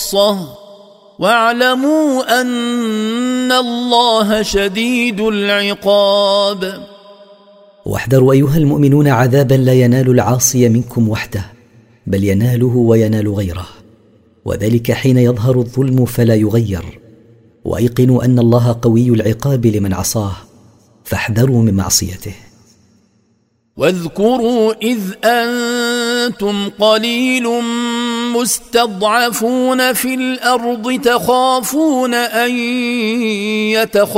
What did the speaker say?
خاصة واعلموا أن الله شديد العقاب. واحذروا أيها المؤمنون عذابا لا ينال العاصي منكم وحده، بل يناله وينال غيره، وذلك حين يظهر الظلم فلا يغير. وأيقنوا أن الله قوي العقاب لمن عصاه، فاحذروا من معصيته. واذكروا إذ أنتم قليل مستضعفون في الأرض تخافون أن